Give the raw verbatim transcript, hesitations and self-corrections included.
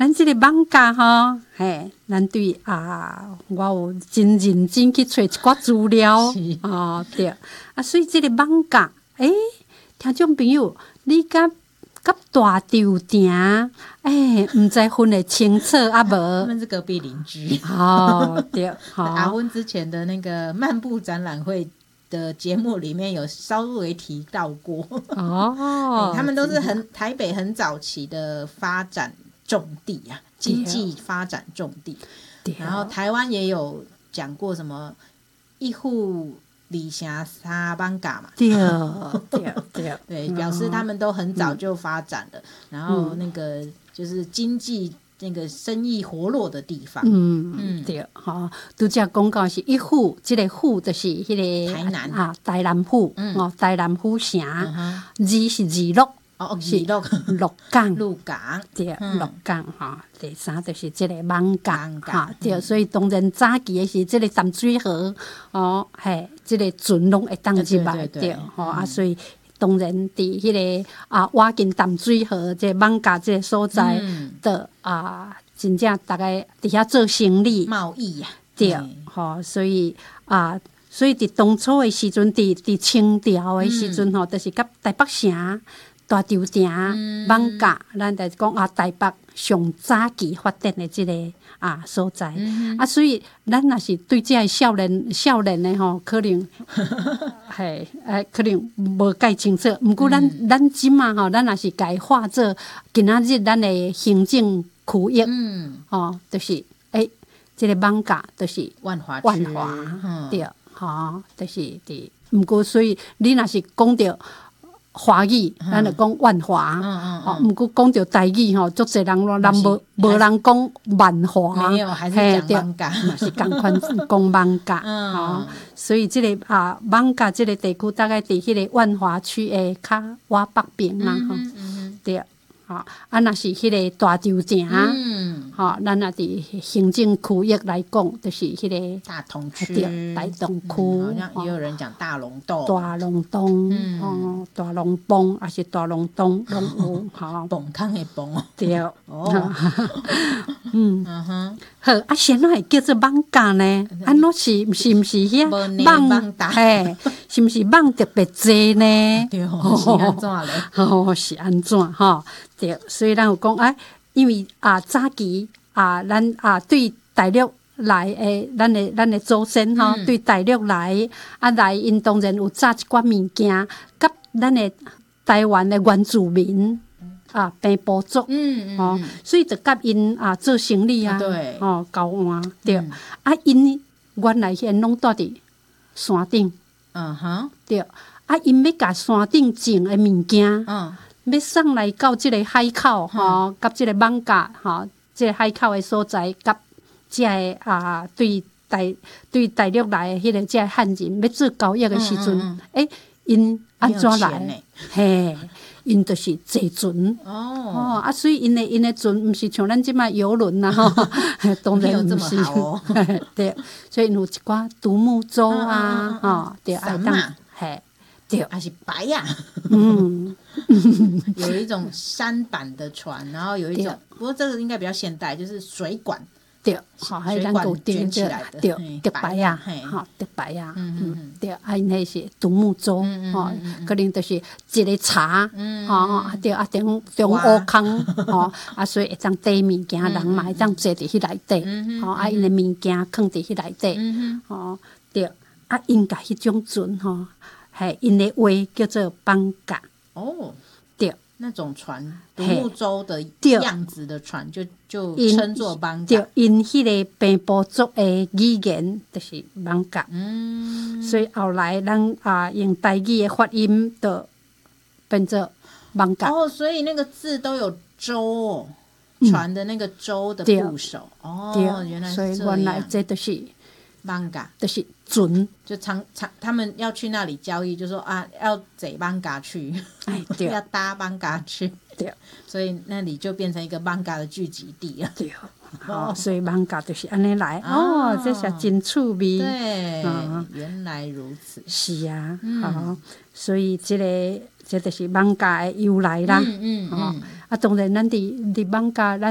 咱即个网咖吼，嘿，咱对啊，我有真认真去找一寡资料哦，对啊，所以即个网咖，诶、欸，听众朋友，你甲甲大稻埕，诶、欸，毋知分得清楚啊无？ 他们是隔壁邻居。 哦，对，好、 阿温之前的那个漫步展览会的节目里面有稍微提到过。哦、欸，他们都是很台北很早期的发展重地啊，经济发展重地。然后台湾也有讲过什么一户里辖三艋舺嘛， 对对对对，表示他们都很早就发展了，嗯、然后那个就是经济那个生意活络的地方。 嗯嗯，对，吼，拄则讲到是一府，即、這个府就是迄、那個台南啊，台南府，嗯、哦，台南府城， 嗯、 字是字鹿。 哦，是鹿鹿港， 鹿港对，鹿港吼。第三就是即个艋舺，哈，对，所以当然早期的是即个淡水河，哦，嘿，即个船拢会当入来，对，吼啊，所以当然伫迄个啊，挖近淡水河即艋舺即个所在的啊，真正大概伫遐做生意贸易啊， 对，吼，所以啊。所以伫当初的时阵，伫伫清朝的时阵吼，就是甲台北城、大稻埕、艋舺，咱就是讲啊，台北上早期发展的即个啊所在。啊，所以咱若是对即个少年少年的吼，可能嘿，诶，可能无介清楚。毋过咱咱即嘛吼，咱若是家化做今仔日咱的行政区域，吼，就是诶，即个艋舺就是万华区， 万华对。吼，就是伫，毋过所以你若是讲着华语，咱就讲万华；哦，毋过讲着台语吼，足侪人人无无人讲万华， 没有，还是讲艋舺， 嘛是共款讲艋舺。吼，所以即个啊艋舺即个地区，大概伫迄个万华区的较挖北边啦，吼，对。啊，若是迄个大稻埕，嗯，吼，咱若伫行政区域来讲，就是迄个大同区、 大同区， 好像也有人讲大龙洞、 大龙洞，哦，大龙崩，还是大龙洞拢有，吼， 崩坑的崩哦， 对，哦，嗯哼，好，啊，先怎会叫做艋舺呢？安怎是是毋是遐艋？嘿，是毋是艋特别济呢？ 对，是安怎咧？ 哦，是安怎吼？对，所以咱有讲啊，因为啊早期啊，咱啊对大陆来诶，咱诶咱诶祖先吼，嗯、对大陆来啊来，因当然有炸一寡物件，甲咱诶台湾诶原住民啊平埔族，嗯嗯，哦，所以就甲因啊做生意啊， 对， 哦交换对，嗯、啊因原来因拢住伫山顶，嗯哼，对，啊因要甲山顶种诶物件，嗯。要送来到即个海口吼，甲即个艋舺吼，即个海口诶所在，甲即个啊对大对大陆来诶迄个即个汉人要做交易诶时阵，诶，因安怎来？嘿，因就是坐船哦，啊，所以因诶因诶船毋是像咱即摆游轮啦吼，当然毋是，对，所以因有一寡独木舟啊，吼，对，爱当嘿。 还是白呀、啊， 嗯， 有一种舢板的船，然后有一种，不过这个应该比较现代，就是水管， 对，好，还有咱古卷起来的，对，特白呀，哈，特白呀，嗯嗯，对，啊，因那是独木舟，吼，可能就是一个茶，吼，对，啊，中中乌空，吼，啊，所以会当缀物件，人嘛会当坐伫迄内底，吼，啊，因的物件放伫迄内底，吼，对，啊，因甲迄种船，吼。嘿，因的话叫做艋舺哦， 对， 那种船独木舟的样子的船就就称作艋舺。 对，因迄个平埔族的语言就是艋舺，嗯，所以后来咱啊用台语的发音就变做艋舺。 哦，所以那个字都有舟哦，船的那个舟的部首。哦，原来是这样。 所以原来这就是艋舺， 就是船。 就常常他们要去那里交易，就说啊要坐艋舺去，哎，对，要搭艋舺去，对，所以那里就变成一个艋舺的聚集地了， 对，哦，所以艋舺就是安尼来，哦，这是真趣味， 对，嗯，原来如此， 是啊，好，所以这个这就是艋舺的由来啦，嗯嗯嗯，啊，当然咱伫伫艋舺咱。